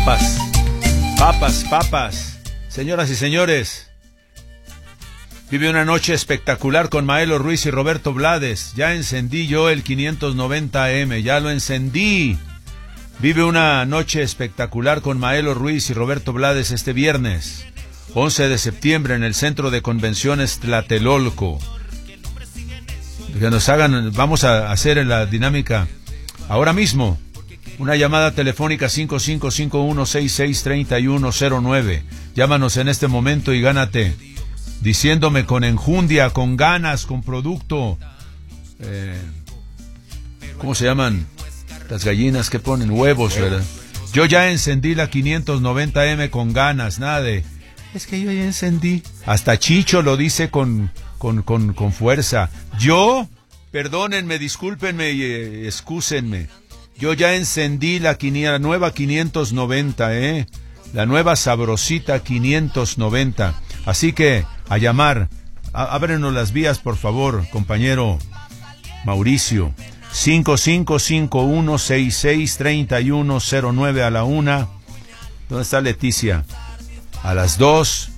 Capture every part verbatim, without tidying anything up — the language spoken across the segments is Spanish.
Papas, papas, papas. Señoras y señores, vive una noche espectacular con Maelo Ruiz y Roberto Blades. Ya encendí yo el quinientos noventa A M, ya lo encendí. Vive una noche espectacular con Maelo Ruiz y Roberto Blades este viernes, once de septiembre, en el Centro de Convenciones Tlatelolco. Que nos hagan, vamos a hacer en la dinámica ahora mismo. Una llamada telefónica cinco cinco cinco uno seis seis tres uno cero nueve. Llámanos en este momento y gánate, diciéndome con enjundia, con ganas, con producto. Eh, ¿Cómo se llaman las gallinas que ponen huevos, verdad? Yo ya encendí la quinientos noventa A M con ganas, nada de... Es que yo ya encendí. Hasta Chicho lo dice con, con, con, con fuerza. Yo, perdónenme, discúlpenme y eh, excúsenme. Yo ya encendí la, quiniela, la nueva quinientos noventa, ¿eh? La nueva sabrosita quinientos noventa. Así que, a llamar. A, ábrenos las vías, por favor, compañero Mauricio. cinco cinco cinco uno seis seis tres uno cero nueve a la una. ¿Dónde está Leticia? A las dos.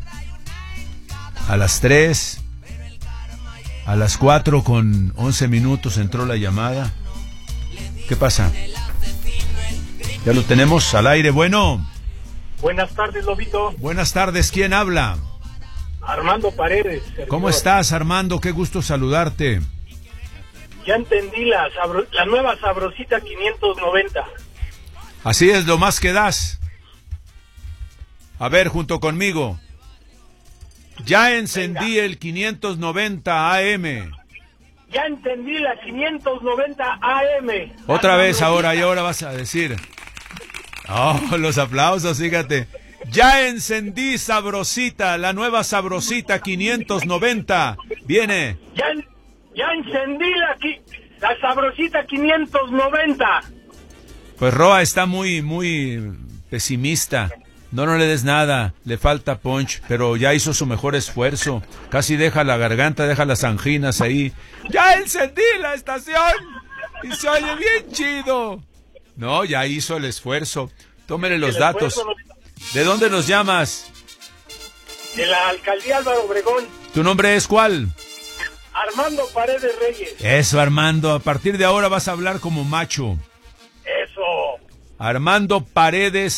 A las tres. A las cuatro con once minutos entró la llamada. ¿Qué pasa? Ya lo tenemos al aire. Bueno. Buenas tardes, Lobito. Buenas tardes. ¿Quién habla? Armando Paredes. Servidor. ¿Cómo estás, Armando? Qué gusto saludarte. Ya entendí la, sabro, la nueva sabrosita quinientos noventa. Así es, lo más que das. A ver, junto conmigo. Ya encendí Venga. El quinientos noventa A M. Ya entendí la quinientos noventa A M. Otra vez ahora, y ahora vas a decir. Oh, los aplausos, fíjate. Ya encendí sabrosita, la nueva sabrosita quinientos noventa. Viene. Ya, ya encendí la, la sabrosita quinientos noventa. Pues Roa está muy, muy pesimista. No, no le des nada, le falta punch, pero ya hizo su mejor esfuerzo. Casi deja la garganta, deja las anginas ahí. ¡Ya encendí la estación! ¡Y se oye bien chido! No, ya hizo el esfuerzo. Tómele los datos. ¿De dónde nos llamas? De la alcaldía Álvaro Obregón. ¿Tu nombre es cuál? Armando Paredes Reyes. Eso, Armando. A partir de ahora vas a hablar como macho. Eso. Armando Paredes